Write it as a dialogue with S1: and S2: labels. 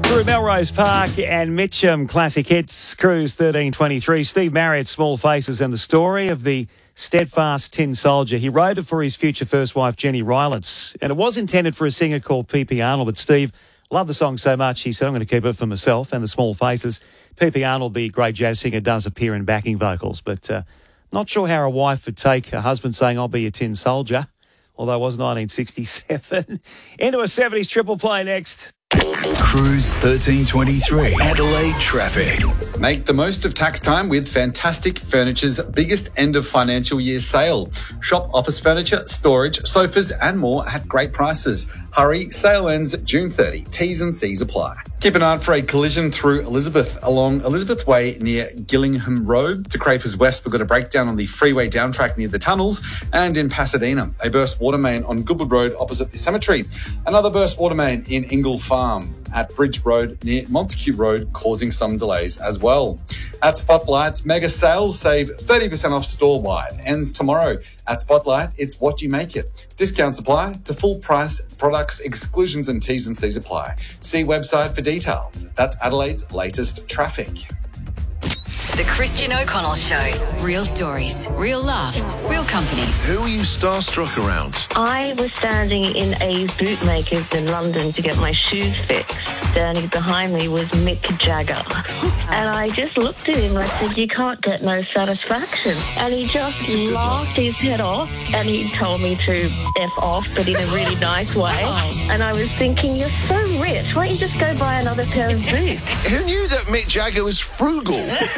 S1: Through Melrose Park and Mitcham Classic Hits, Cruise 1323. Steve Marriott, Small Faces, and the story of the steadfast tin soldier. He wrote it for his future first wife, Jenny Rylance, and it was intended for a singer called P.P. Arnold, but Steve loved the song so much, he said, I'm going to keep it for myself and the Small Faces. P.P. Arnold, the great jazz singer, does appear in backing vocals, but not sure how a wife would take her husband saying, I'll be your tin soldier, although it was 1967. Into a 70s triple play next.
S2: Cruise 1323, Adelaide traffic.
S3: Make the most of tax time with Fantastic Furniture's biggest end of financial year sale. Shop office furniture, storage, sofas and more at great prices. Hurry, sale ends June 30. T's and C's apply. Keep an eye out for a collision through Elizabeth along Elizabeth Way near Gillingham Road. To Crafers West, we've got a breakdown on the freeway downtrack near the tunnels. And in Pasadena, a burst water main on Goodwood Road opposite the cemetery. Another burst water main in Ingle Farm at Bridge Road near Montague Road, causing some delays as well. At Spotlight's mega sale, save 30% off store-wide. Ends tomorrow. At Spotlight, it's what you make it. Discounts apply to full price products. Exclusions and T's and C's apply. See website for details. That's Adelaide's latest traffic.
S4: The Christian O'Connell Show. Real stories, real laughs, real company.
S2: Who are you starstruck around?
S5: I was standing in a bootmaker's in London to get my shoes fixed. Standing behind me was Mick Jagger. And I just looked at him and I said, you can't get no satisfaction. And he just laughed his head off and he told me to F off, but in a really nice way. And I was thinking, you're so rich. Why don't you just go buy another pair of boots?
S2: Who knew that Mick Jagger was frugal?